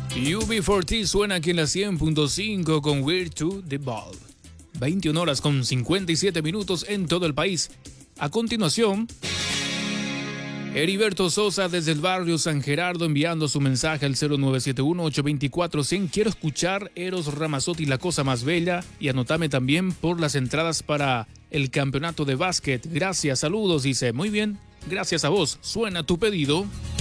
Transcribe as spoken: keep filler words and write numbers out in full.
U B cuarenta suena aquí en la cien punto cinco con We're to the Ball. veintiuna horas con cincuenta y siete minutos en todo el país. A continuación, Heriberto Sosa desde el barrio San Gerardo enviando su mensaje al cero nueve siete uno, ocho dos cuatro, cien. Quiero escuchar Eros Ramazzotti, La Cosa Más Bella, y anotame también por las entradas para el campeonato de básquet. Gracias, saludos, dice. Muy bien, gracias a vos. Suena tu pedido.